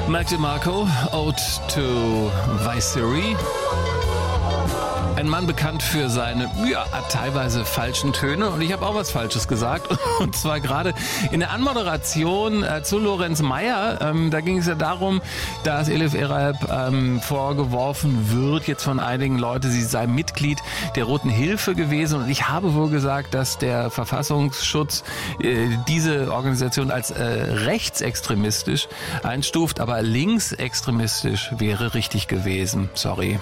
Mac DeMarco, Ode to Viceroy. Ein Mann bekannt für seine, teilweise falschen Töne. Und ich habe auch was Falsches gesagt. Und zwar gerade in der Anmoderation zu Lorenz Meyer. Da ging es ja darum, dass Elif Eralp vorgeworfen wird, jetzt von einigen Leuten, sie sei Mitglied der Roten Hilfe gewesen. Und ich habe wohl gesagt, dass der Verfassungsschutz diese Organisation als rechtsextremistisch einstuft. Aber linksextremistisch wäre richtig gewesen. Sorry.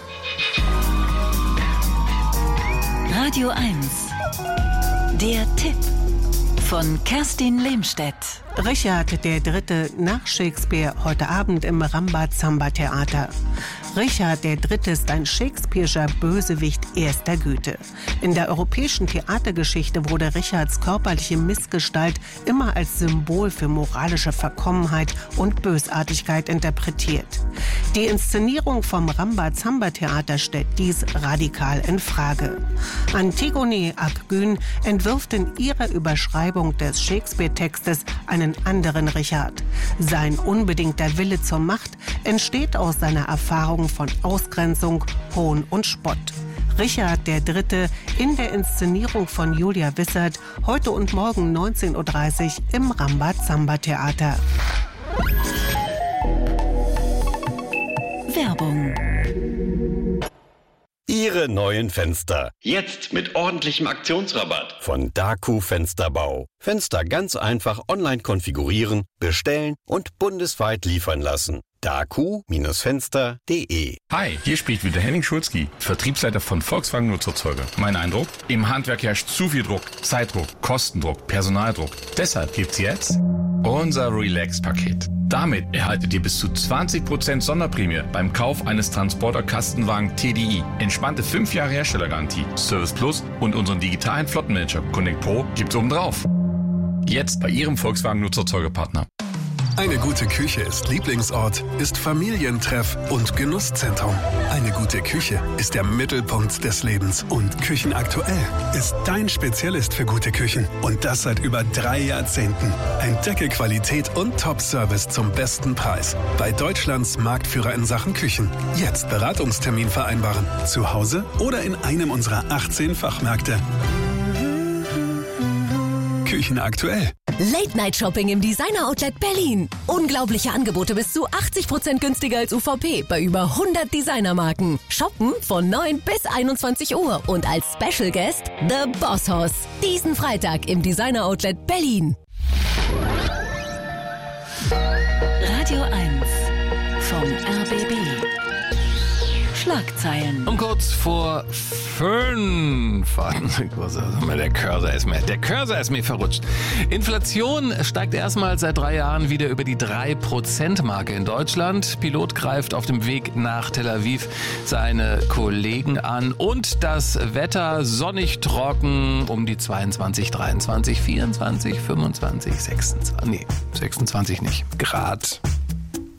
Radio 1. Der Tipp von Kerstin Lehmstedt. Richard III. Nach Shakespeare heute Abend im Rambazamba-Theater. Richard III. Ist ein shakespearischer Bösewicht erster Güte. In der europäischen Theatergeschichte wurde Richards körperliche Missgestalt immer als Symbol für moralische Verkommenheit und Bösartigkeit interpretiert. Die Inszenierung vom Rambazamba-Theater stellt dies radikal in Frage. Antigone Akgün entwirft in ihrer Überschreibung des Shakespeare-Textes einen anderen Richard. Sein unbedingter Wille zur Macht entsteht aus seiner Erfahrung von Ausgrenzung, Hohn und Spott. Richard III. In der Inszenierung von Julia Wissert, heute und morgen 19.30 Uhr im Rambazamba-Theater. Werbung. Ihre neuen Fenster. Jetzt mit ordentlichem Aktionsrabatt. Von Daku Fensterbau. Fenster ganz einfach online konfigurieren, bestellen und bundesweit liefern lassen. daku-fenster.de. Hi, hier spricht wieder Henning Schulzki, Vertriebsleiter von Volkswagen Nutzerzeuger. Mein Eindruck? Im Handwerk herrscht zu viel Druck, Zeitdruck, Kostendruck, Personaldruck. Deshalb gibt's jetzt unser Relax-Paket. Damit erhaltet ihr bis zu 20% Sonderprämie beim Kauf eines Transporter-Kastenwagen TDI. Entspannte 5 Jahre Herstellergarantie, Service Plus und unseren digitalen Flottenmanager Connect Pro gibt's obendrauf. Jetzt bei Ihrem Volkswagen Nutzerzeugerpartner. Eine gute Küche ist Lieblingsort, ist Familientreff und Genusszentrum. Eine gute Küche ist der Mittelpunkt des Lebens. Und Küchenaktuell ist dein Spezialist für gute Küchen. Und das seit über 3 Jahrzehnten. Entdecke Qualität und Top-Service zum besten Preis. Bei Deutschlands Marktführer in Sachen Küchen. Jetzt Beratungstermin vereinbaren. Zu Hause oder in einem unserer 18 Fachmärkte. Küchenaktuell. Late-Night-Shopping im Designer-Outlet Berlin. Unglaubliche Angebote bis zu 80% günstiger als UVP bei über 100 Designermarken. Shoppen von 9 bis 21 Uhr und als Special Guest The Boss Hoss. Diesen Freitag im Designer-Outlet Berlin. Radio 1 vom RBB. Schlagzeilen. Um kurz vor 5. Der Cursor ist mir verrutscht. Inflation steigt erstmals seit 3 Jahren wieder über die 3%-Marke in Deutschland. Pilot greift auf dem Weg nach Tel Aviv seine Kollegen an. Und das Wetter sonnig trocken um die 22, 23, 24, 25, 26, 26 nicht, Grad.